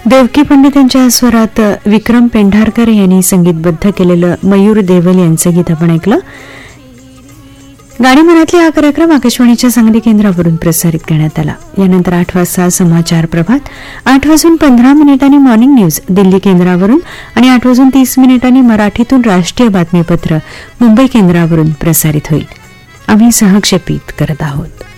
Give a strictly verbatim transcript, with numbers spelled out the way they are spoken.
देवकी पंडित यांच्या स्वरात विक्रम पेंढारकर यांनी संगीतबद्ध केलेलं मयूर देवल यांचं गीत आपण ऐकलं. गाणी मनातली हा कार्यक्रम आकाशवाणीच्या सांगली केंद्रावरून प्रसारित करण्यात आला. यानंतर आठ वाजता समाचार प्रभात, आठ वाजून पंधरा मिनिटांनी मॉर्निंग न्यूज दिल्ली केंद्रावरून आणि आठ वाजून तीस मिनिटांनी मराठीतून राष्ट्रीय बातमीपत्र मुंबई केंद्रावरून प्रसारित होईल. आम्ही सहक्षेपित करत आहोत.